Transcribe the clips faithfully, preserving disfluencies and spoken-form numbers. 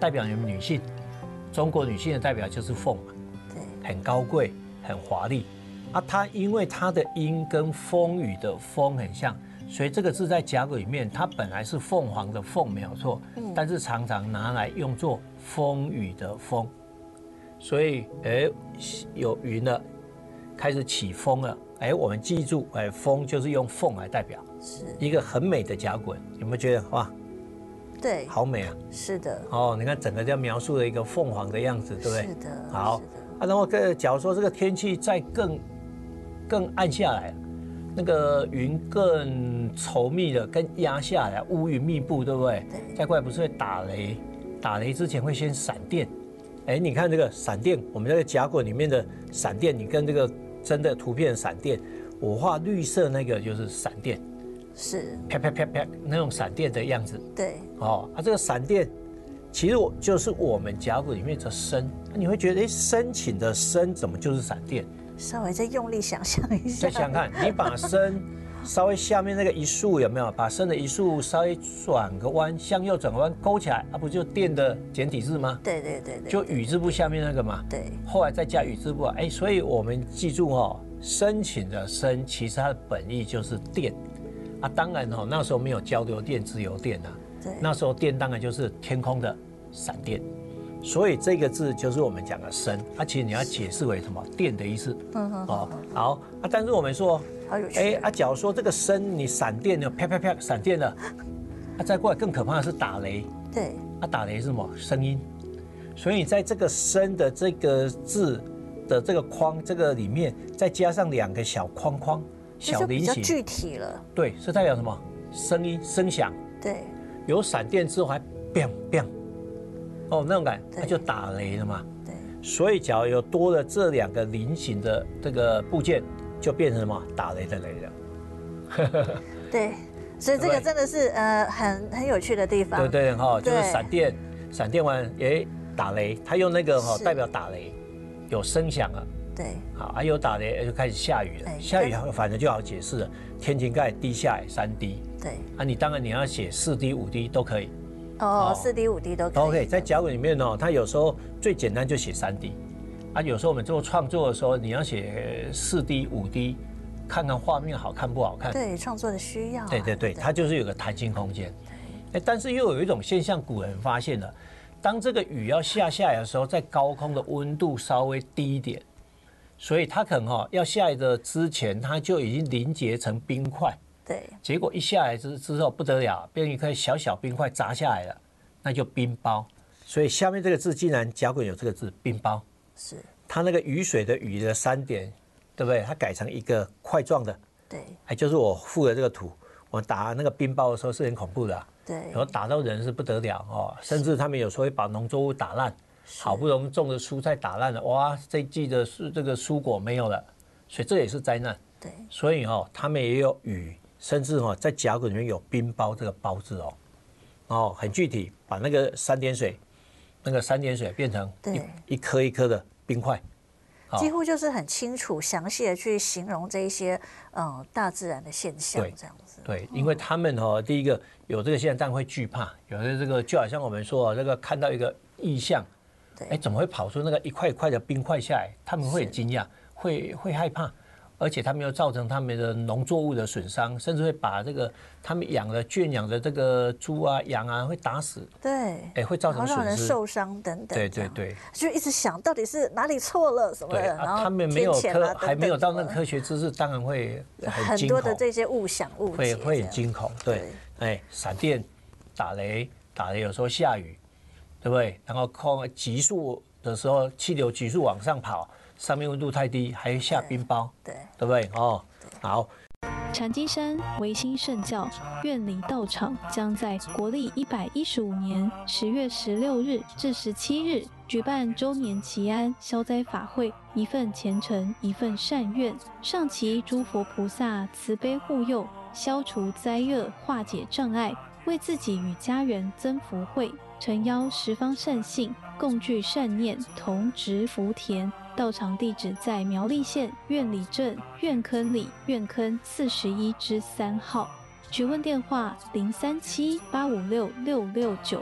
代表你们女性，中国女性的代表就是凤嘛， 对， 很高贵，很华丽。啊，它因为它的音跟风雨的风很像，所以这个字在甲骨里面，它本来是凤凰的凤没有错，嗯、但是常常拿来用作风雨的风。所以，哎，有云了，开始起风了。哎，我们记住，哎，风就是用凤来代表， 是一个很美的甲骨，有没有觉得哇？ 对， 好美啊！ 是的。 哦，你看整个在描述了一个凤凰的样子，对不对？ 是的。 好，啊，然后假如说这个天气再更更暗下来，那个云更稠密的、更压下来，乌云密布，对不对？ 对。 再过来不是会打雷？打雷之前会先闪电。哎，你看这个闪电，我们这个甲骨里面的闪电，你跟这个真的图片的闪电，我画绿色那个就是闪电， 是啪啪啪啪那种闪电的样子。 对， 哦，啊，这个闪电其实我就是我们甲骨里面的深，你会觉得哎，深浅的深怎么就是闪电？ 稍微再用力想象一下， 再想想看，你把深稍微下面那个一竖有没有？把深的一竖稍微转个弯，向右转个弯，勾起来，啊，不就电的简体字吗？ 对对对对， 就羽字部下面那个嘛。 对。 后来再加羽字部，哎，所以我们记住哦，深浅的深，其实它的本意就是电啊。当然哦，那时候没有交流电、直流电啊。 对。 那时候电当然就是天空的闪电，所以这个字就是我们讲的深。啊，其实你要解释为什么？电的意思。嗯哼。哦，好啊，但是我们说。 好有趣。 哎啊，假如说这个声你闪电了，啪啪啪闪电了，啊，再过来更可怕的是打雷。 对。 啊，打雷是什么？声音。所以你在这个声的这个字的这个框这个里面，再加上两个小框框、小菱形， 比较具体了。 对，是代表什么？声音、声响。 对。 有闪电之后还 biang biang， 哦，那种感，那就打雷了嘛。 对。 所以，假如有多了这两个菱形的这个部件。就变成什么打雷的雷了， 对，所以这个真的是呃很很有趣的地方， 对对哈，就是闪电，闪电完哎打雷，它用那个哈代表打雷，有声响了， 对， 好啊有打雷就开始下雨了，下雨反正就好解释了，天晴盖滴下来三滴， 对， 啊你当然你要写四滴五滴都可以， 哦四滴五滴都可以 ，OK， 在甲骨里面哦，它有时候最简单就写三滴。啊，有时候我们做创作的时候，你要写四 D、五 D， 看看画面好看不好看。 对，创作的需要、啊。 对对对，它就是有个弹性空间。哎，但是又有一种现象，古人发现了，当这个雨要下下来的时候，在高空的温度稍微低一点，所以它可能哦要下来的之前，它就已经凝结成冰块。 对。 结果一下来之之后不得了，变一颗小小冰块砸下来了，那就冰雹。所以下面这个字竟然甲骨有这个字冰雹。 是， 它那个雨水的雨的三点，对不对？它改成一个块状的， 对， 哎，就是我附的这个图，我打那个冰雹的时候是很恐怖的、啊， 对， 然后打到人是不得了哦，甚至他们有时候会把农作物打烂，好不容易种的蔬菜打烂了，哇，这一季的这个蔬果没有了，所以这也是灾难。 对， 所以哦，他们也有雨，甚至哦，在甲骨里面有冰雹这个雹字哦，哦，很具体，把那个三点水。那个三点水变成一一颗一颗的冰块， 几乎就是很清楚、详细的去形容这一些嗯大自然的现象，这样子。 对，因为他们哦，第一个有这个现象，但会惧怕，有的这个就好像我们说这个看到一个异象，哎，怎么会跑出那个一块一块的冰块下来？他们会很惊讶，会会害怕。而且他们又造成他们的农作物的损伤，甚至会把这个他们养的圈养的这个猪啊、羊啊会打死， 对， 哎，会造成损失， 让人受伤等等。 对对对， 就一直想到底是哪里错了什么的，然后他们没有科还没有到那科学知识，当然会很惊恐， 很多的这些误想误解， 会会很惊恐。对，哎，闪电、打雷、打雷有时候下雨，对不对？然后空急速的时候，气流急速往上跑。上面温度太低，还下冰雹， 对， 对不对？哦，好。 禅机山维新圣教院里道场将在国历一百一十五年十月十六日至十七日举办周年祈安消灾法会，一份虔诚，一份善愿，上祈诸佛菩萨慈悲护佑，消除灾厄，化解障碍，为自己与家人增福慧。诚邀十方善信共聚善念，同植福田。道场地址在苗栗县苑里镇苑坑里苑坑四十一之三号，询问电话零三七八五六六六九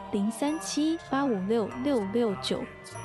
零三七八五六六六九。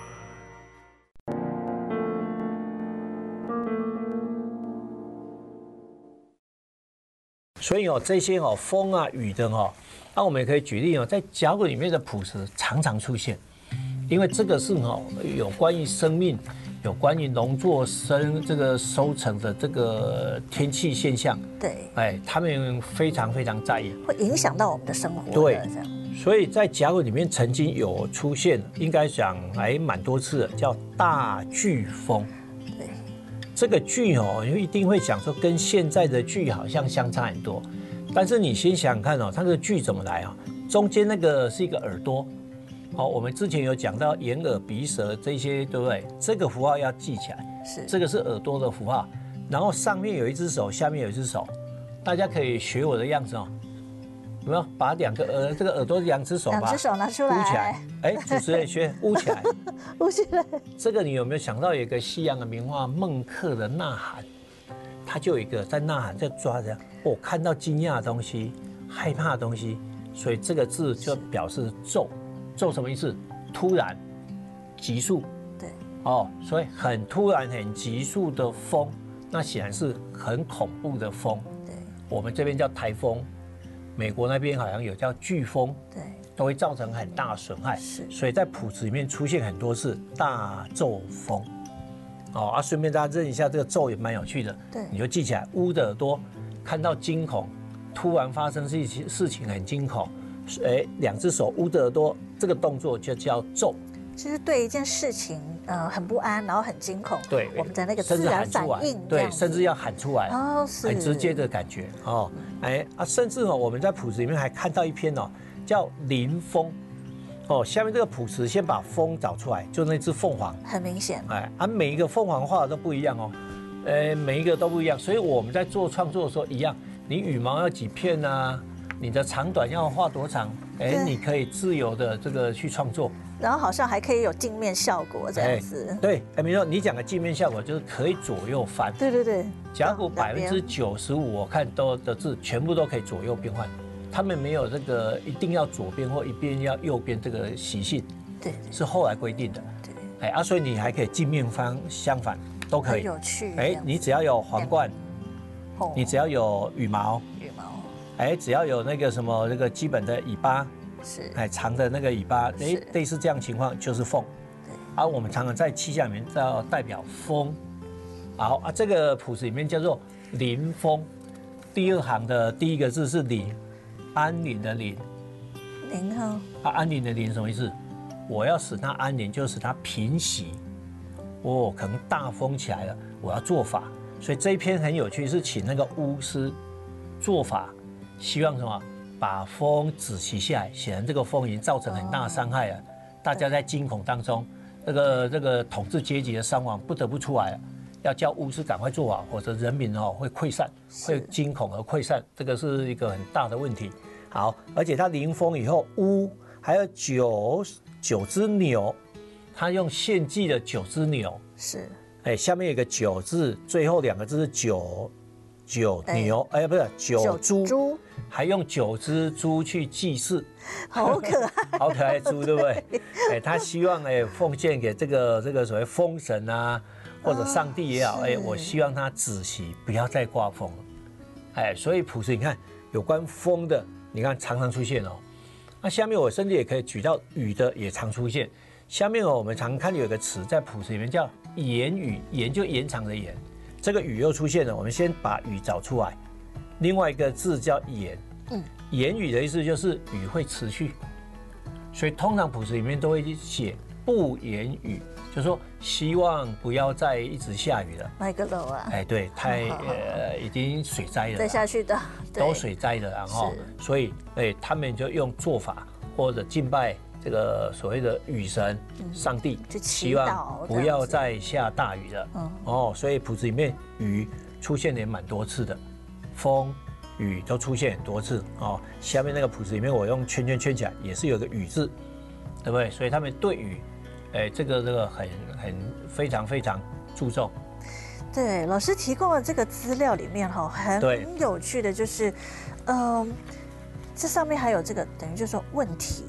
所以哦，这些哦风啊雨的哦，那我们也可以举例哦，在甲骨里面的谱词常常出现，因为这个是哦有关于生命、有关于农作生这个收成的这个天气现象。 对， 哎，他们非常非常在意， 会影响到我们的生活的。 对， 这样。 所以在甲骨里面曾经有出现，应该讲还蛮多次的，叫大飓风。 对， 这个飓哦，你一定会想说跟现在的飓好像相差很多，但是你先想想看哦，它这个飓怎么来啊？中间那个是一个耳朵，哦，我们之前有讲到眼耳鼻舌这些，对不对？这个符号要记起来， 是这个是耳朵的符号，然后上面有一只手，下面有一只手，大家可以学我的样子哦。有没有把两个耳这个耳朵两只手吧， 两只手拿出来， 捂起来。哎，主持人学捂起来， 捂起来。这个你有没有想到有一个西洋的名画《孟克的呐喊》，他就有一个在呐喊，在抓着，我、哦、看到惊讶的东西、害怕的东西，所以这个字就表示骤。骤什么意思？突然、急速。 对。 哦，所以很突然、很急速的风，那显然是很恐怖的风。 对。 我们这边叫台风。美国那边好像有叫飓风， 对， 都会造成很大的损害， 是， 所以在谱词里面出现很多次大骤风，哦啊，顺便大家认一下这个骤也蛮有趣的， 对， 你就记起来，乌的耳朵看到惊恐，突然发生事情事情很惊恐，哎，两只手捂着耳朵，这个动作就叫骤。 其实对一件事情，呃，很不安，然后很惊恐， 对， 我们的那个自然反应， 对，甚至要喊出来， 哦，是， 很直接的感觉，哦，哎啊，甚至哦，我们在谱子里面还看到一篇哦，叫临风，哦，下面这个谱词先把风找出来，就那只凤凰， 很明显， 哎，啊，每一个凤凰画的都不一样哦，呃，每一个都不一样，所以我们在做创作的时候一样，你羽毛要几片啊，你的长短要画多长，哎，你可以自由的这个去创作。 然后好像还可以有镜面效果这样子， 对，哎，没错，你讲的镜面效果就是可以左右翻， 对对对， 甲骨百分之九十五我看都的字全部都可以左右变换，他们没有这个一定要左边或一边要右边这个习性， 对， 是后来规定的， 对， 哎啊，所以你还可以镜面翻相反都可以， 有趣， 哎，你只要有皇冠，你只要有羽毛， 羽毛， 哎，只要有那个什么那个基本的尾巴。 是， 哎，长的那个尾巴，哎，类似这样情况就是凤。对，而、啊、我们常常在气象里面叫代表风。好啊，这个谱子里面叫做临风，第二行的第一个字是临，安宁的宁。 宁哈。 啊，安宁的宁什么意思？我要使它安宁，就使它平息。哦，可能大风起来了，我要做法。所以这一篇很有趣，是请那个巫师做法，希望什么？把风止息下来，显然这个风已经造成很大的伤害了。大家在惊恐当中，这个这个统治阶级的伤亡不得不出来了，要叫巫师赶快做法，否则人民哦会溃散，会惊恐而溃散，这个是一个很大的问题。好，而且它临风以后，巫还有九九只牛，他用献祭的九只牛， 是， 哎，下面有个九字，最后两个字是九九牛，哎，不是九猪。还用九只猪去祭祀， 好可爱， 好可爱的猪，对不对？哎，他希望哎奉献给这个这个所谓风神啊，或者上帝也好，哎，我希望他止息，不要再刮风了。哎，所以谱子你看有关风的，你看常常出现哦。那下面我甚至也可以举到雨的，也常出现。下面哦，我们常看有一个词在谱子里面叫延雨，延就延长的延，这个雨又出现了。我们先把雨找出来。另外一个字叫延，嗯，延雨的意思就是雨会持续，所以通常谱子里面都会写不延雨，就是说希望不要再一直下雨了。 那个楼啊， 哎，对，太呃已经水灾了， 再下去的都水灾的，然后所以哎他们就用做法或者敬拜这个所谓的雨神、上帝，希望不要再下大雨了。嗯，哦，所以谱子里面雨出现也蛮多次的。风、雨都出现很多次哦。下面那个谱子里面，我用圈圈圈起来，也是有个雨字，对不对？所以他们对雨，哎，这个这个很很非常非常注重。 对，老师提供的这个资料里面哈，很有趣的就是，嗯、呃，这上面还有这个等于就是说问题，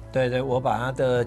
对对，我把它的